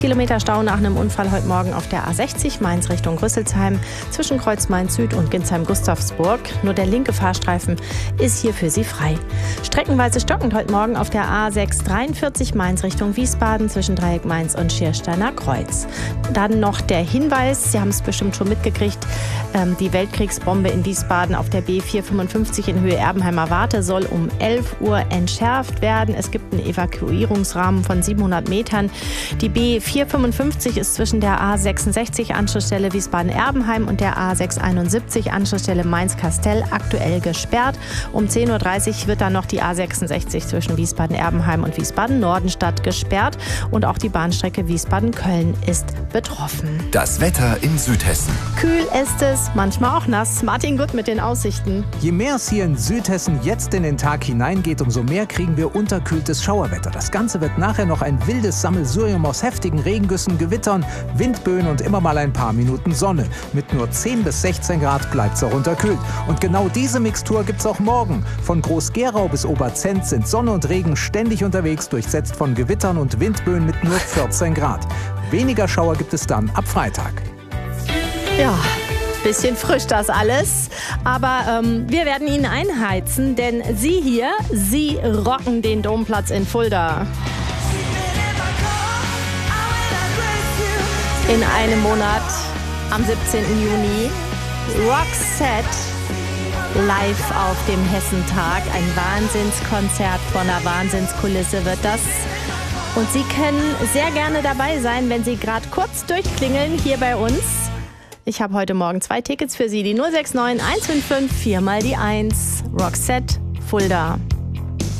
Kilometer Stau nach einem Unfall heute Morgen auf der A60 Mainz Richtung Rüsselsheim zwischen Kreuz Mainz Süd und Ginsheim-Gustavsburg. Nur der linke Fahrstreifen ist hier für Sie frei. Streckenweise stockend heute Morgen auf der A6 43 Mainz Richtung Wiesbaden zwischen Dreieck Mainz und Schiersteiner Kreuz. Dann noch der Hinweis, Sie haben es bestimmt schon mitgekriegt, die Weltkriegsbombe in Wiesbaden auf der B455 in Höhe Erbenheimer Warte soll um 11 Uhr entschärft werden. Es gibt einen Evakuierungsrahmen von 700 Metern. Die B455 ist zwischen der A66 Anschlussstelle Wiesbaden-Erbenheim und der A671 Anschlussstelle Mainz-Kastell aktuell gesperrt. Um 10.30 Uhr wird dann noch die A66 zwischen Wiesbaden-Erbenheim und Wiesbaden-Nordenstadt gesperrt. Und auch die Bahnstrecke Wiesbaden-Köln ist betroffen. Das Wetter in Südhessen. Kühl ist es, manchmal auch nass. Martin Gutt mit den Aussichten. Je mehr es hier in Südhessen jetzt in den Tag hineingeht, umso mehr kriegen wir unterkühltes Schauerwetter. Das Ganze wird nachher noch ein wildes Sammelsurium aus heftigen Regengüssen, Gewittern, Windböen und immer mal ein paar Minuten Sonne. Mit nur 10 bis 16 Grad bleibt es auch unterkühlt. Und genau diese Mixtur gibt's auch morgen. Von Groß-Gerau bis Oberzenz sind Sonne und Regen ständig unterwegs, durchsetzt von Gewittern und Windböen mit nur 14 Grad. Weniger Schauer gibt es dann ab Freitag. Ja, bisschen frisch das alles, aber wir werden Ihnen einheizen, denn Sie rocken den Domplatz in Fulda. In einem Monat, am 17. Juni, Roxette live auf dem Hessentag. Ein Wahnsinnskonzert von einer Wahnsinnskulisse wird das. Und Sie können sehr gerne dabei sein, wenn Sie gerade kurz durchklingeln hier bei uns. Ich habe heute Morgen 2 Tickets für Sie, die 069 155 4 mal die 1. Roxette, Fulda.